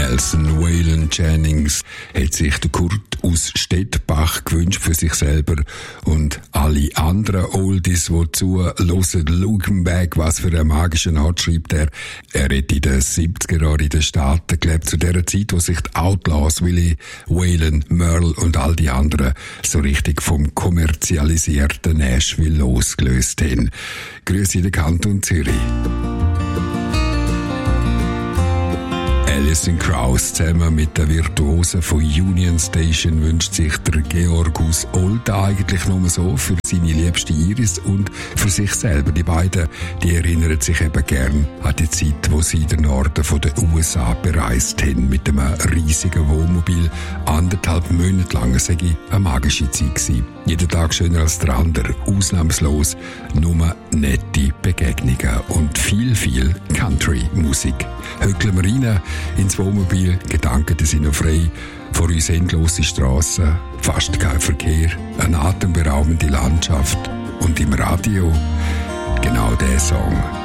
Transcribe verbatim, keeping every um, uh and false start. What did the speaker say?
Nelson. Waylon Jennings hat sich der Kurt aus Stettbach gewünscht für sich selber und alle anderen Oldies, die zuhören. Looking back, was für einen magischen Art schreibt er. Er hat in den siebziger Jahren in den Staaten gelebt, zu der Zeit, wo sich die Outlaws, Willie, Waylon, Merle und all die anderen so richtig vom kommerzialisierten Nashville losgelöst haben. Grüße in den Kanton Zürich. Alison Krauss zusammen mit den Virtuosen von Union Station wünscht sich der Georg aus Olten eigentlich nur so für seine liebste Iris und für sich selber. Die beiden, die erinnern sich eben gern an die Zeit, wo sie in den Norden von den U S A bereist haben mit einem riesigen Wohnmobil. Anderthalb Monate lang sei eine magische Zeit gewesen. Jeden Tag schöner als der andere, ausnahmslos, nur nette Begegnungen und viel, viel Country-Musik. Höckeln wir rein ins Wohnmobil, Gedanken sind noch frei, vor uns endlose Strassen, fast kein Verkehr, eine atemberaubende Landschaft und im Radio genau der Song.